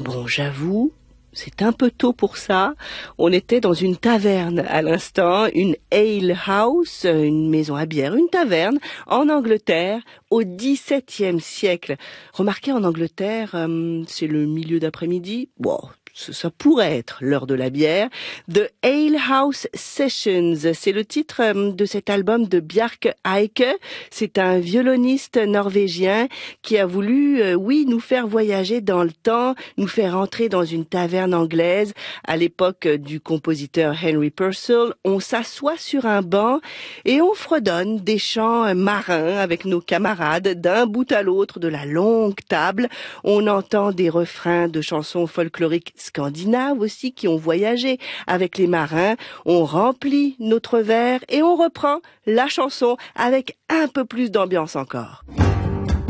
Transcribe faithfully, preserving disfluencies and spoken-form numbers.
Bon, j'avoue, c'est un peu tôt pour ça. On était dans une taverne à l'instant, une ale house, une maison à bière, une taverne en Angleterre au dix-septième siècle. Remarquez, en Angleterre, euh, c'est le milieu d'après-midi. Bon, ça pourrait être l'heure de la bière. The Ale House Sessions, c'est le titre de cet album de Bjarke Eike. C'est un violoniste norvégien qui a voulu, euh, oui, nous faire voyager dans le temps, nous faire entrer dans une taverne anglaise. À l'époque du compositeur Henry Purcell, on s'assoit sur un banc et on fredonne des chants marins avec nos camarades d'un bout à l'autre de la longue table. On entend des refrains de chansons folkloriques scandinaves aussi qui ont voyagé avec les marins. On remplit notre verre et on reprend la chanson avec un peu plus d'ambiance encore.